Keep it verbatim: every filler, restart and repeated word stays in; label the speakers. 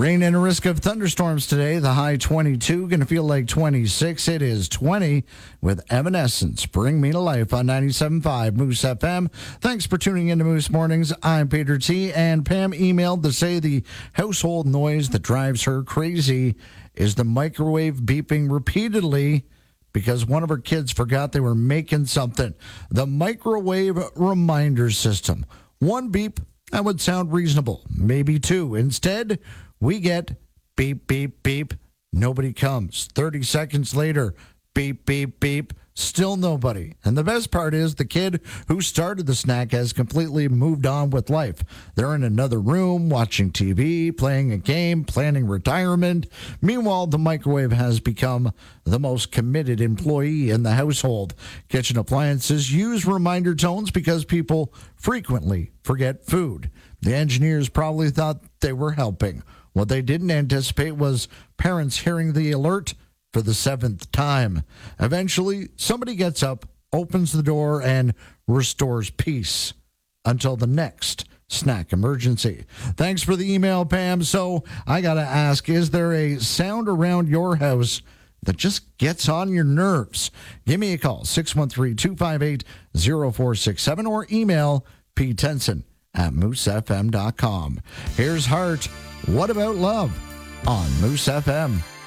Speaker 1: Rain and a risk of thunderstorms today. The high twenty-two, going to feel like twenty-six. It is twenty with Evanescence. Bring me to life on ninety-seven point five Moose F M. Thanks for tuning into Moose Mornings. I'm Peter T. And Pam emailed to say the household noise that drives her crazy is the microwave beeping repeatedly because one of her kids forgot they were making something. The microwave reminder system. One beep, that would sound reasonable. Maybe two. Instead, we get beep, beep, beep. Nobody comes. thirty seconds later, beep, beep, beep. Still nobody. And the best part is the kid who started the snack has completely moved on with life. They're in another room, watching T V, playing a game, planning retirement. Meanwhile, the microwave has become the most committed employee in the household. Kitchen appliances use reminder tones because people frequently forget food. The engineers probably thought they were helping. What they didn't anticipate was parents hearing the alert for the seventh time. Eventually, somebody gets up, opens the door, and restores peace until the next snack emergency. Thanks for the email, Pam. So I got to ask, is there a sound around your house that just gets on your nerves? Give me a call, six one three, two five eight, zero four six seven, or email p tenson at moose f m dot com. Here's Heart. What About Love on Moose F M.